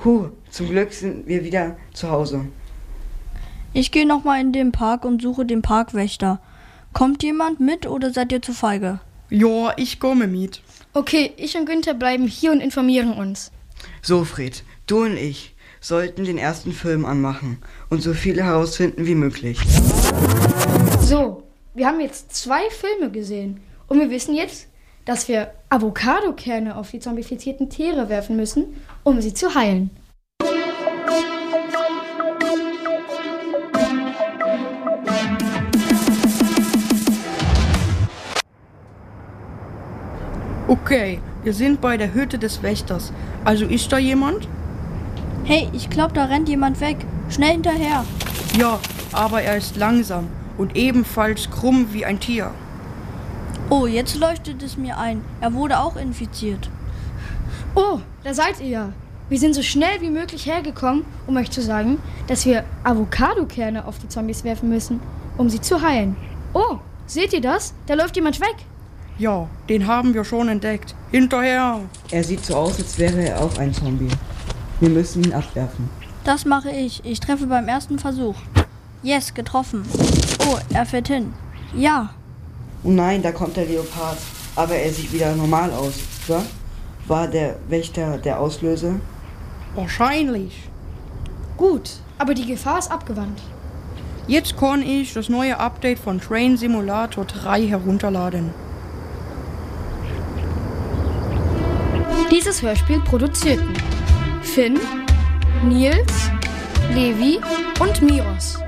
Zum Glück sind wir wieder zu Hause. Ich gehe nochmal in den Park und suche den Parkwächter. Kommt jemand mit oder seid ihr zu feige? Ja, ich komme mit. Okay, ich und Günther bleiben hier und informieren uns. So, Fred, du und ich sollten den ersten Film anmachen und so viele herausfinden wie möglich. So, wir haben jetzt 2 Filme gesehen und wir wissen jetzt, dass wir Avocadokerne auf die zombifizierten Tiere werfen müssen, um sie zu heilen. Okay, wir sind bei der Hütte des Wächters. Also ist da jemand? Hey, ich glaube, da rennt jemand weg. Schnell hinterher. Ja, aber er ist langsam und ebenfalls krumm wie ein Tier. Oh, jetzt leuchtet es mir ein. Er wurde auch infiziert. Oh, da seid ihr ja. Wir sind so schnell wie möglich hergekommen, um euch zu sagen, dass wir Avocadokerne auf die Zombies werfen müssen, um sie zu heilen. Oh, seht ihr das? Da läuft jemand weg. Ja, den haben wir schon entdeckt. Hinterher! Er sieht so aus, als wäre er auch ein Zombie. Wir müssen ihn abwerfen. Das mache ich. Ich treffe beim ersten Versuch. Yes, getroffen. Oh, er fährt hin. Ja. Oh nein, da kommt der Leopard. Aber er sieht wieder normal aus, oder? War der Wächter der Auslöser? Wahrscheinlich. Gut, aber die Gefahr ist abgewandt. Jetzt kann ich das neue Update von Train Simulator 3 herunterladen. Dieses Hörspiel produzierten Finn, Nils, Levi und Miros.